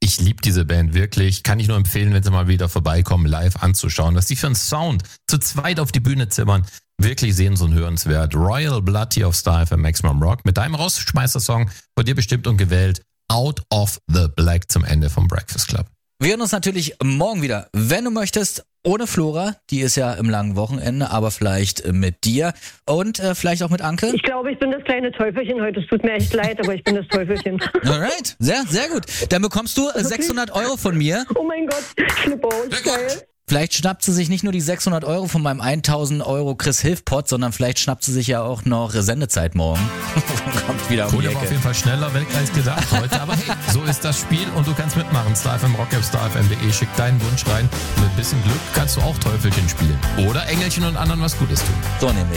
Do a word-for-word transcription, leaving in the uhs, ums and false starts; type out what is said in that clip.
Ich liebe diese Band wirklich. Kann ich nur empfehlen, wenn sie mal wieder vorbeikommen, live anzuschauen. Was die für einen Sound zu zweit auf die Bühne zimmern. Wirklich sehens- und hörenswert. Royal Blood hier auf Star F M Maximum Rock mit deinem Rausschmeißer-Song von dir bestimmt und gewählt. Out of the Black zum Ende vom Breakfast Club. Wir hören uns natürlich morgen wieder, wenn du möchtest, ohne Flora. Die ist ja im langen Wochenende, aber vielleicht mit dir und äh, vielleicht auch mit Anke. Ich glaube, ich bin das kleine Teufelchen heute. Es tut mir echt leid, aber ich bin das Teufelchen. Alright, sehr, sehr gut. Dann bekommst du äh, sechshundert Euro von mir. Oh mein Gott, Schlipper, geil. Vielleicht schnappt sie sich nicht nur die sechshundert Euro von meinem tausend Euro Chris Hilf-Pot, sondern vielleicht schnappt sie sich ja auch noch Sendezeit morgen. Kommt wieder um die Cool, Ecke. aber auf jeden Fall schneller weg als gedacht heute. Aber hey, so ist das Spiel und du kannst mitmachen. Star F M Rock App, Star F M punkt de, schick deinen Wunsch rein. Mit ein bisschen Glück kannst du auch Teufelchen spielen. Oder Engelchen und anderen was Gutes tun. So nämlich.